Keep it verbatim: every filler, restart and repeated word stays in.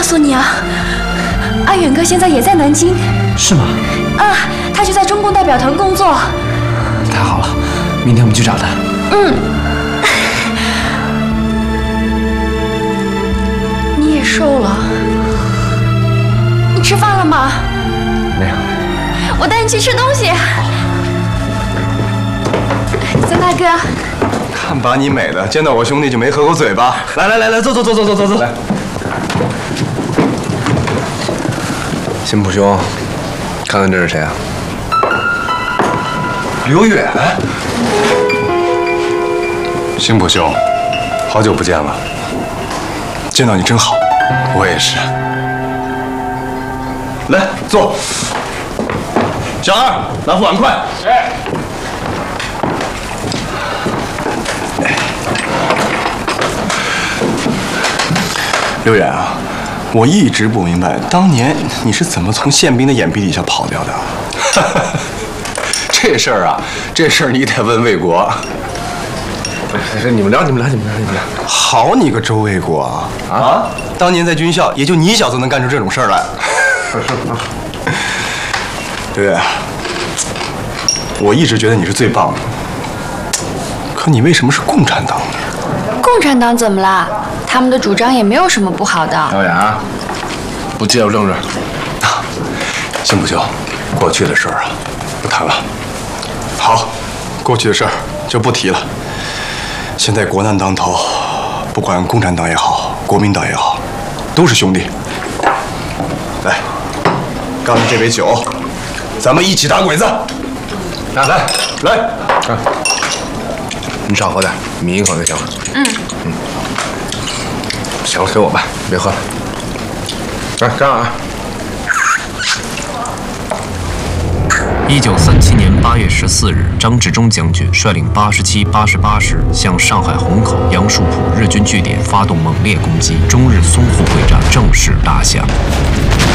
诉你啊，阿远哥现在也在南京。 是吗？ 啊，他就在中共代表团工作。 太好了，明天我们去找他。 嗯。你也瘦了，你吃饭了吗？ 没有。 我带你去吃东西。曾大哥。 看把你美的，见到我兄弟就没合过嘴巴。 来来来来，坐坐坐坐坐坐坐。来。 辛普兄，看看这是谁啊？刘远。辛普兄，好久不见了，见到你真好，我也是。来坐。小二，拿副碗筷。哎。刘远啊，我一直不明白，当年你是怎么从宪兵的眼皮底下跑掉的？这事儿啊，这事儿你得问魏国。 你们聊，你们聊，你们聊，你们聊。 好你个周卫国啊！啊，当年在军校，也就你小子能干出这种事儿来。刘远，我一直觉得你是最棒的，可你为什么是共产党呢？ 共产党怎么啦？他们的主张也没有什么不好的。 导演啊，不介入政治。 辛普兄，过去的事儿啊，不谈了。好，过去的事儿就不提了。现在国难当头，不管共产党也好，国民党也好，都是兄弟。来，干了这杯酒，咱们一起打鬼子。来来来， 啊，你少喝点，抿一口就行了。嗯嗯。行了，给我吧，别喝了。来，干啊！ 一九三七年八月十四日，张治中将军率领八十七、八十八师向上海虹口、杨树浦日军据点发动猛烈攻击，中日淞沪会战正式打响。